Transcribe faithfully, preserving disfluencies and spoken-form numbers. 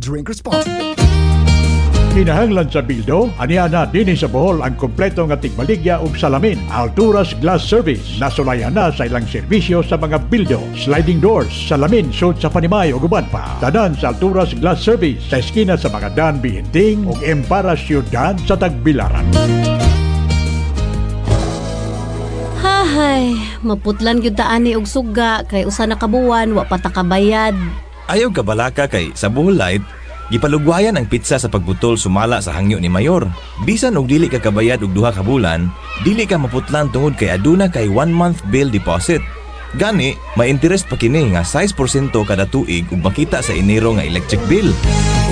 Drink responsibly. Kinahanglan sa bildo, aniya na din sa Bohol ang kompleto nga tigbaligya ug salamin. Alturas Glass Service, nasulayan na sa ilang serbisyo sa mga bildo, sliding doors, salamin, sud sa Panimay ug uban pa. Tanan sa Alturas Glass Service sa eskina sa mga Dan Bihinting ug Empara Ciudad sa Tagbilaran. Hahay, maputlan gyud ta ani og suga kay usa na kabuwan wa pa ta kabayad. Ayaw ka balaka kay sa Bohol Light, gipalugwayan ang pizza sa pagbutol sumala sa hangyo ni Mayor. Bisan og dili ka kabayad og duha ka bulan, dili ka maputlan tungod kay aduna kay one month bill deposit. Gani, may interest pa kini nga six percent kada tuig ug makita sa Enero nga electric bill.